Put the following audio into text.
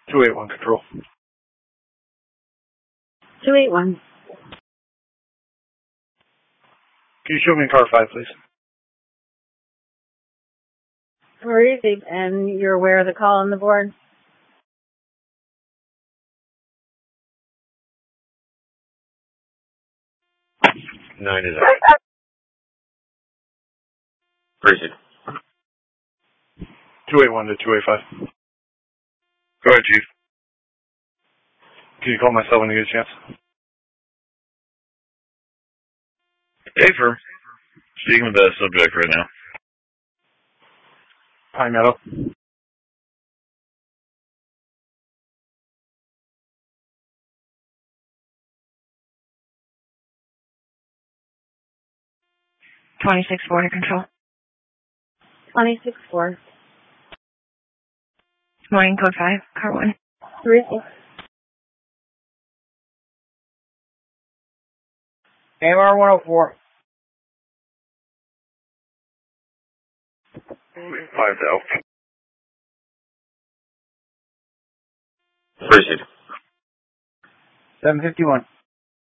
281 control. 281. Can you show me car 5, please? Received, and you're aware of the call on the board? 9 is out. Proceed. 281 to 285. Go ahead, Chief. Can you call my cell when you get a chance? Safer. Speaking with the subject right now. Pine Meadow. (26-4) to control. 26-4. Morning, code 5, car 1. Received. AMR 104. 5 out. Proceed. 751.